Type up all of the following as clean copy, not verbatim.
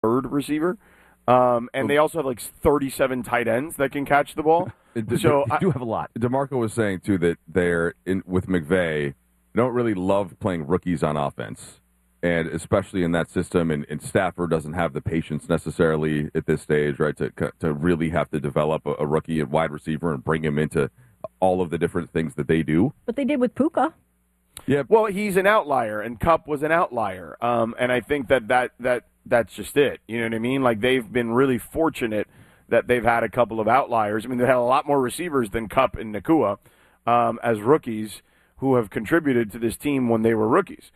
third receiver. And they also have like 37 tight ends that can catch the ball. So you do have a lot. DeMarco was saying, too, that they're with McVay, don't really love playing rookies on offense. And especially in that system, and Stafford doesn't have the patience necessarily at this stage, right, to really have to develop a rookie and wide receiver and bring him into all of the different things that they do. But they did with Puka. Yeah. Well, he's an outlier, and Kupp was an outlier. And I think that's just it. You know what I mean? Like, they've been really fortunate that they've had a couple of outliers. I mean, they had a lot more receivers than Kupp and Nacua as rookies who have contributed to this team when they were rookies.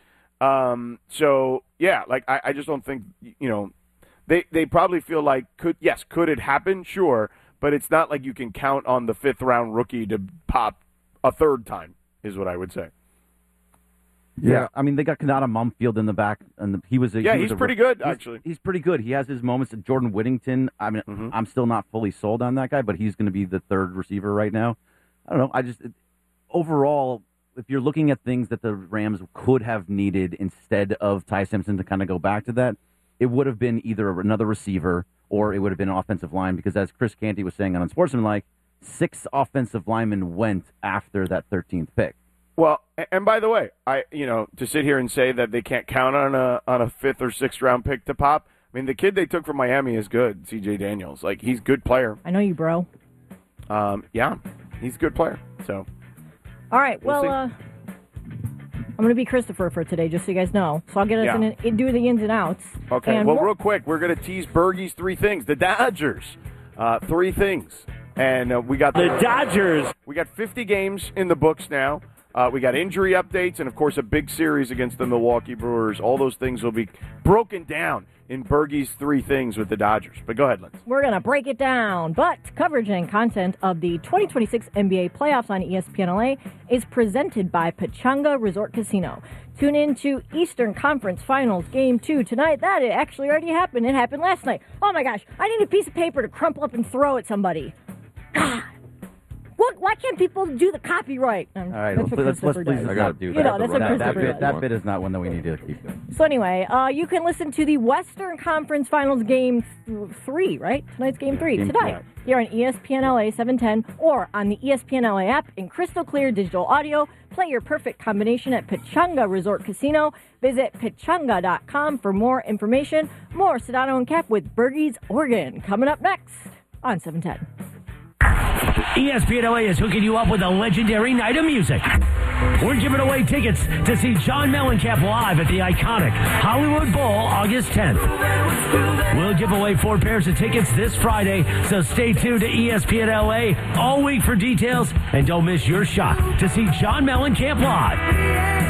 So, yeah, like, I just don't think, they probably feel like, could it happen? Sure, but it's not like you can count on the fifth-round rookie to pop a third time, is what I would say. Yeah, I mean, they got Kanata Mumfield in the back, and he's pretty good, actually. He's pretty good. He has his moments. Jordan Whittington, I mean, I'm still not fully sold on that guy, but he's going to be the third receiver right now. I don't know. Overall, if you're looking at things that the Rams could have needed instead of Ty Simpson to kind of go back to that, it would have been either another receiver or it would have been an offensive line, because as Chris Canty was saying on Unsportsmanlike, 6 offensive linemen went after that 13th pick. Well, and by the way, to sit here and say that they can't count on a 5th or 6th round pick to pop. I mean, the kid they took from Miami is good, C.J. Daniels. Like, he's a good player. I know you, bro. Yeah, he's a good player. So, all right. Well, I'm going to be Christopher for today, just so you guys know. So I'll get us in do the ins and outs. Okay. And real quick, we're going to tease Bergie's 3 things. The Dodgers, 3 things, and we got the Dodgers. We got 50 games in the books now. We got injury updates and, of course, a big series against the Milwaukee Brewers. All those things will be broken down in Bergie's 3 things with the Dodgers. But go ahead, Linz. We're going to break it down. But coverage and content of the 2026 NBA playoffs on ESPN LA is presented by Pechanga Resort Casino. Tune in to Eastern Conference Finals Game 2 tonight. That it actually already happened. It happened last night. Oh, my gosh. I need a piece of paper to crumple up and throw at somebody. God. Why can't people do the copyright? All right, let's please not do that. That bit is not one that we need to keep doing. So anyway, you can listen to the Western Conference Finals Game 3, right? Tonight's Game 3, tonight. Here on ESPN LA 710 or on the ESPN LA app in crystal clear digital audio. Play your perfect combination at Pechanga Resort Casino. Visit Pechanga.com for more information. More Sedano and Cap with Bergie's Oregon coming up next on 710. ESPN LA is hooking you up with a legendary night of music. We're giving away tickets to see John Mellencamp live at the iconic Hollywood Bowl August 10th. We'll give away 4 pairs of tickets this Friday, so stay tuned to ESPN LA all week for details, and don't miss your shot to see John Mellencamp live.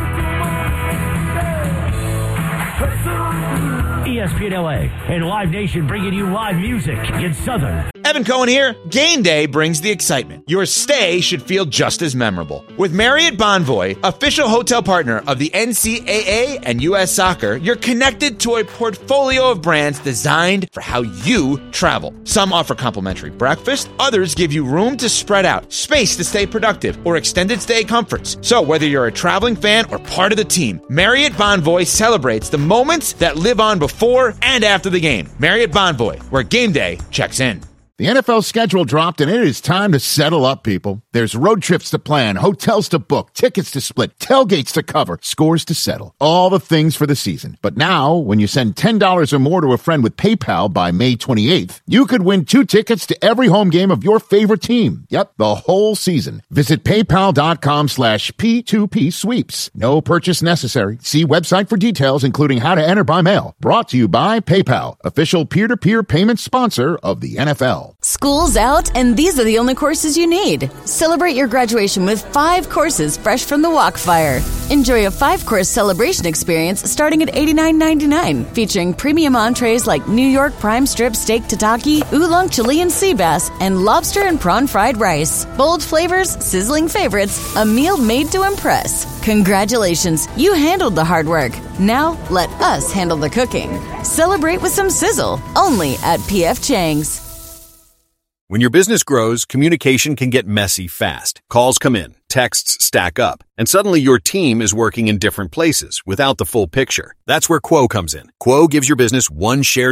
ESPN LA and Live Nation bringing you live music in Southern. Evan Cohen here. Game day brings the excitement. Your stay should feel just as memorable. With Marriott Bonvoy, official hotel partner of the NCAA and U.S. Soccer, you're connected to a portfolio of brands designed for how you travel. Some offer complimentary breakfast, others give you room to spread out, space to stay productive, or extended stay comforts. So whether you're a traveling fan or part of the team, Marriott Bonvoy celebrates the moments that live on before and after the game. Marriott Bonvoy, where game day checks in. The NFL schedule dropped, and it is time to settle up, people. There's road trips to plan, hotels to book, tickets to split, tailgates to cover, scores to settle. All the things for the season. But now, when you send $10 or more to a friend with PayPal by May 28th, you could win 2 tickets to every home game of your favorite team. Yep, the whole season. Visit PayPal.com/P2P sweeps. No purchase necessary. See website for details, including how to enter by mail. Brought to you by PayPal, official peer-to-peer payment sponsor of the NFL. School's out, and these are the only courses you need. Celebrate your graduation with 5 courses fresh from the Walkfire. Enjoy a 5-course celebration experience starting at $89.99, featuring premium entrees like New York prime strip steak tataki, oolong Chilean sea bass, and lobster and prawn fried rice. Bold flavors, sizzling favorites, a meal made to impress. Congratulations, you handled the hard work. Now let us handle the cooking. Celebrate with some sizzle, only at P.F. Chang's. When your business grows, communication can get messy fast. Calls come in, texts stack up, and suddenly your team is working in different places without the full picture. That's where Quo comes in. Quo gives your business one shared